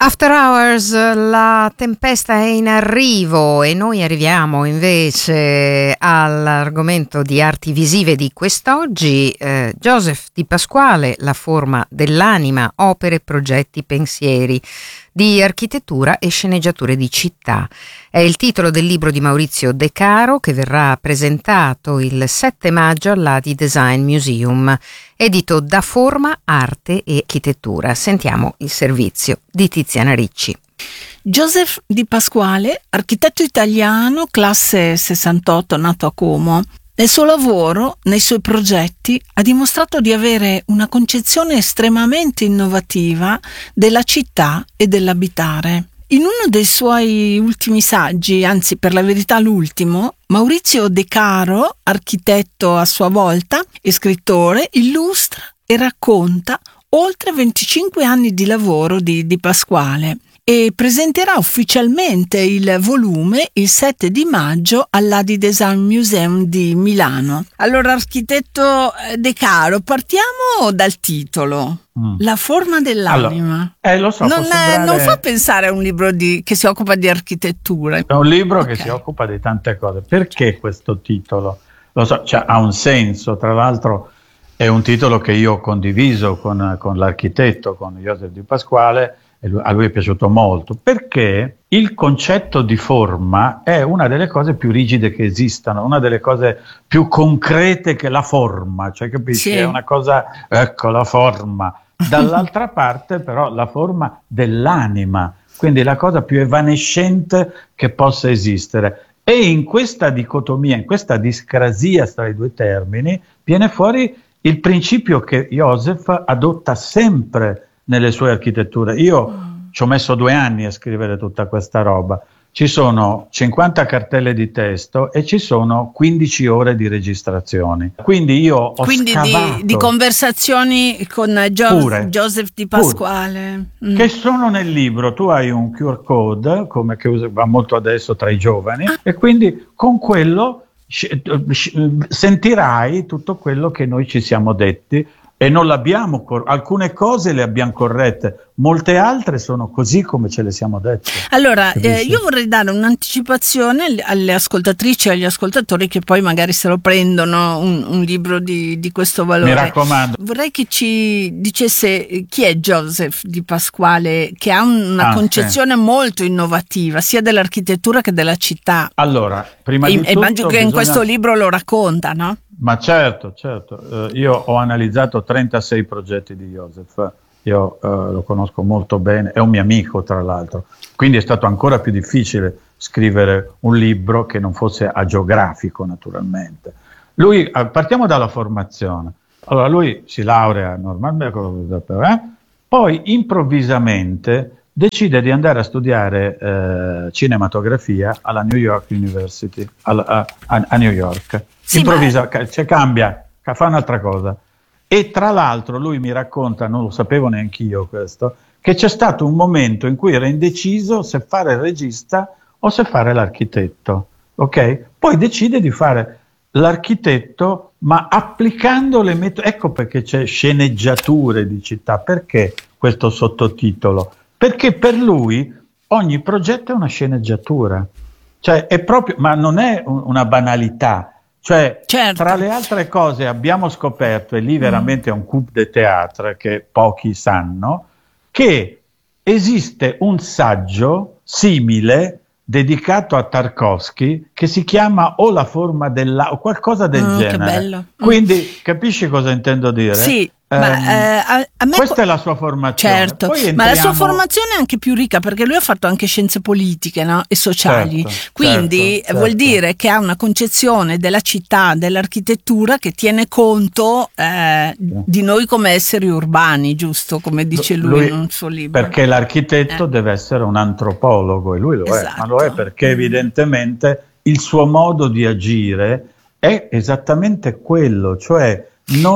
After Hours, la tempesta è in arrivo e noi arriviamo invece all'argomento di arti visive di quest'oggi. Joseph Di Pasquale, La forma dell'anima, opere, progetti, pensieri di architettura e sceneggiature di città. È il titolo del libro di Maurizio De Caro che verrà presentato il 7 maggio all'Adi Design Museum, edito da Forma, Arte e Architettura. Sentiamo il servizio di Tiziana Ricci. Joseph Di Pasquale, architetto italiano, classe 68, nato a Como. Nel suo lavoro, nei suoi progetti, ha dimostrato di avere una concezione estremamente innovativa della città e dell'abitare. In uno dei suoi ultimi saggi, anzi per la verità l'ultimo, Maurizio De Caro, architetto a sua volta e scrittore, illustra e racconta oltre 25 anni di lavoro di Pasquale e presenterà ufficialmente il volume il 7 di maggio all'Adi Design Museum di Milano. Allora, architetto De Caro, partiamo dal titolo. La forma dell'anima. Allora, lo so, non fa pensare a un libro che si occupa di architettura. È un libro che si occupa di tante cose. Perché questo titolo? Lo so, cioè, ha un senso, tra l'altro è un titolo che io ho condiviso con l'architetto, con Joseph Di Pasquale, e a lui è piaciuto molto, perché il concetto di forma è una delle cose più rigide che esistano, una delle cose più concrete che la forma, cioè capisci? Sì. È una cosa, ecco, la forma. Dall'altra parte però la forma dell'anima, quindi la cosa più evanescente che possa esistere. E in questa dicotomia, in questa discrasia tra i due termini, viene fuori il principio che Joseph adotta sempre nelle sue architetture. Io ci ho messo 2 anni a scrivere tutta questa roba. Ci sono 50 cartelle di testo e ci sono 15 ore di registrazioni. Quindi io ho scavato di conversazioni con Joseph Di Pasquale. Che sono nel libro. Tu hai un QR code, come che va molto adesso tra i giovani, e quindi con quello sentirai tutto quello che noi ci siamo detti. E non l'abbiamo, alcune cose le abbiamo corrette, molte altre sono così come ce le siamo dette. Allora, io vorrei dare un'anticipazione alle ascoltatrici e agli ascoltatori che poi magari se lo prendono un libro di questo valore. Mi raccomando. Vorrei che ci dicesse chi è Joseph Di Pasquale, che ha una concezione molto innovativa, sia dell'architettura che della città. Allora, prima di tutto immagino che in questo libro lo racconta, no? Ma certo. Io ho analizzato 36 progetti di Joseph, io lo conosco molto bene, è un mio amico tra l'altro, quindi è stato ancora più difficile scrivere un libro che non fosse agiografico naturalmente. Lui, partiamo dalla formazione. Allora lui si laurea normalmente, poi improvvisamente decide di andare a studiare cinematografia alla New York University, a New York. Sì, improvvisa, cambia, fa un'altra cosa. E tra l'altro lui mi racconta, non lo sapevo neanch'io questo, che c'è stato un momento in cui era indeciso se fare il regista o se fare l'architetto, ok? Poi decide di fare l'architetto, ma applicando le metodi. Ecco perché c'è sceneggiature di città. Perché questo sottotitolo? Perché per lui ogni progetto è una sceneggiatura, cioè è proprio, ma non è una banalità. Cioè, certo. Tra le altre cose abbiamo scoperto, e lì veramente è un coup de théâtre che pochi sanno, che esiste un saggio simile dedicato a Tarkovsky che si chiama O la forma o qualcosa del genere. Che bello. Quindi capisci cosa intendo dire? Sì. A me questa è la sua formazione. Certo, ma la sua formazione è anche più ricca perché lui ha fatto anche scienze politiche, no? E sociali, quindi certo. Vuol dire che ha una concezione della città, dell'architettura che tiene conto di noi come esseri urbani, giusto? Come dice lui in un suo libro. Perché l'architetto deve essere un antropologo e lui lo è, ma lo è perché evidentemente il suo modo di agire è esattamente quello, cioè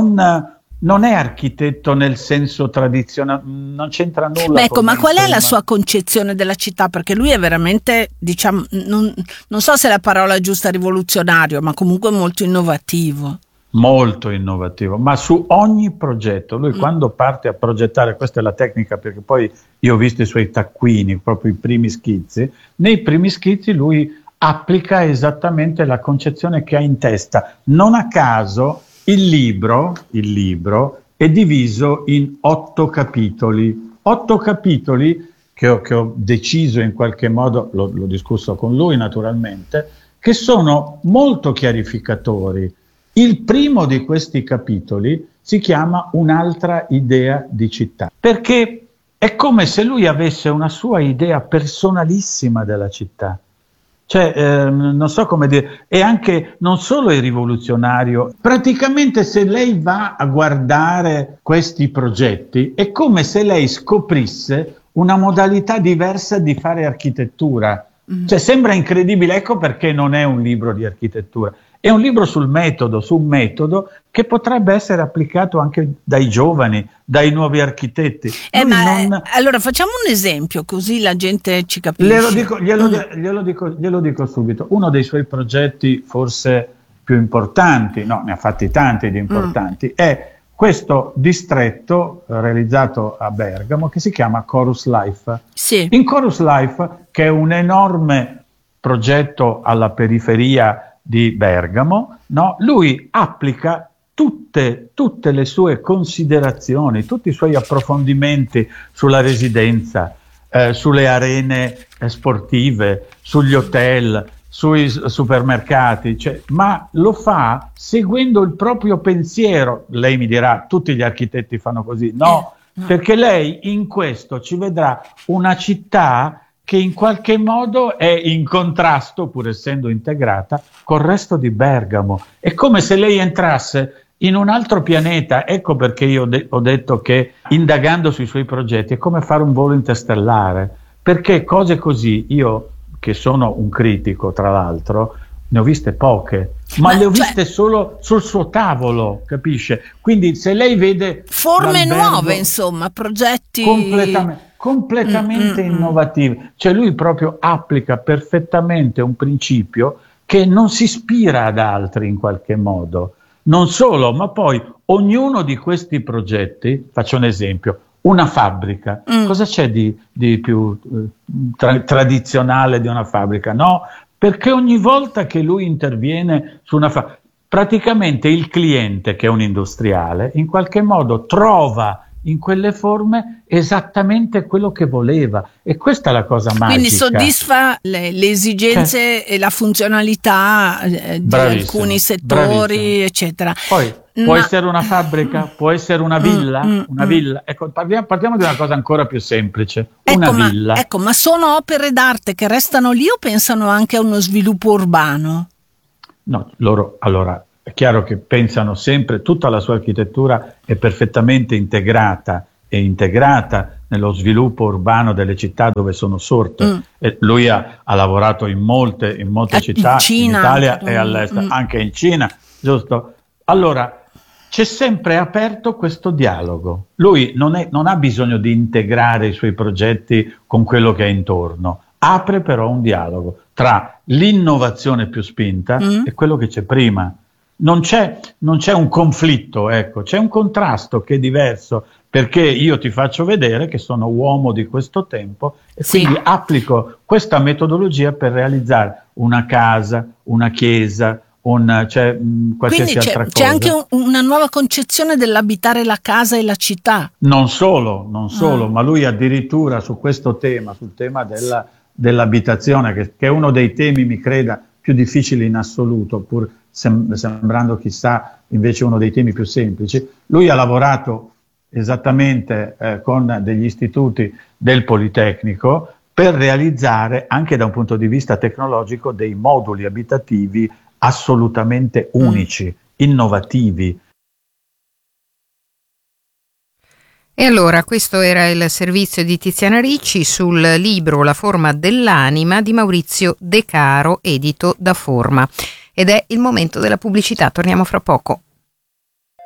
non è architetto nel senso tradizionale, non c'entra nulla. Ecco, ma qual è la sua concezione della città? Perché lui è veramente, diciamo, non so se la parola è giusta, rivoluzionario, ma comunque molto innovativo. molto innovativo, ma su ogni progetto. Lui quando parte a progettare, questa è la tecnica, perché poi io ho visto i suoi taccuini, proprio i primi schizzi, nei primi schizzi lui applica esattamente la concezione che ha in testa. Non a caso il libro è diviso in 8 capitoli. 8 capitoli che ho deciso in qualche modo, l'ho discusso con lui naturalmente, che sono molto chiarificatori. Il primo di questi capitoli si chiama Un'altra idea di città, perché è come se lui avesse una sua idea personalissima della città. Cioè, non so come dire, e anche non solo è rivoluzionario, praticamente se lei va a guardare questi progetti è come se lei scoprisse una modalità diversa di fare architettura. Cioè, sembra incredibile, ecco perché non è un libro di architettura, è un libro sul metodo, su un metodo che potrebbe essere applicato anche dai giovani, dai nuovi architetti. Allora facciamo un esempio così la gente ci capisce. Glielo dico subito. Uno dei suoi progetti forse più importanti, no, ne ha fatti tanti di importanti, è questo distretto realizzato a Bergamo che si chiama Chorus Life. Sì. In Chorus Life, che è un enorme progetto alla periferia di Bergamo, no? Lui applica tutte le sue considerazioni, tutti i suoi approfondimenti sulla residenza, sulle arene sportive, sugli hotel, sui supermercati, ma lo fa seguendo il proprio pensiero. Lei mi dirà, tutti gli architetti fanno così. No, perché lei in questo ci vedrà una città che in qualche modo è in contrasto, pur essendo integrata, col resto di Bergamo. È come se lei entrasse in un altro pianeta. Ecco perché io ho detto che, indagando sui suoi progetti, è come fare un volo interstellare, perché cose così, io che sono un critico tra l'altro, ne ho viste poche, ma le ho viste solo sul suo tavolo, capisce? Quindi se lei vede forme nuove, insomma, progetti completamente innovativi, cioè lui proprio applica perfettamente un principio che non si ispira ad altri in qualche modo. Non solo, ma poi ognuno di questi progetti, faccio un esempio, una fabbrica, cosa c'è di più tradizionale di una fabbrica? No, perché ogni volta che lui interviene su una fabbrica, praticamente il cliente, che è un industriale, in qualche modo trova in quelle forme esattamente quello che voleva, e questa è la cosa magica. Quindi soddisfa le esigenze e la funzionalità di alcuni settori, eccetera. Poi può essere una fabbrica, può essere una villa, villa. Ecco, partiamo di una cosa ancora più semplice, villa. Ecco, ma sono opere d'arte che restano lì o pensano anche a uno sviluppo urbano? No, loro, allora, è chiaro che pensano sempre, tutta la sua architettura è perfettamente integrata nello sviluppo urbano delle città dove sono sorte. E lui ha lavorato in molte città, in Italia e all'estero, anche in Cina, giusto? Allora, c'è sempre aperto questo dialogo. Lui non ha bisogno di integrare i suoi progetti con quello che è intorno, apre però un dialogo tra l'innovazione più spinta e quello che c'è prima. Non c'è un conflitto, ecco, c'è un contrasto che è diverso, perché io ti faccio vedere che sono uomo di questo tempo e quindi applico questa metodologia per realizzare una casa, una chiesa, qualsiasi altra cosa. C'è anche una nuova concezione dell'abitare la casa e la città. Non solo, ma lui addirittura su questo tema, sul tema dell'abitazione, che è uno dei temi, mi creda, più difficili in assoluto, pur sembrando chissà invece uno dei temi più semplici. Lui ha lavorato esattamente con degli istituti del Politecnico per realizzare, anche da un punto di vista tecnologico, dei moduli abitativi assolutamente unici, innovativi. E allora questo era il servizio di Tiziana Ricci sul libro La forma dell'anima di Maurizio De Caro, edito da Forma. Ed è il momento della pubblicità, torniamo fra poco.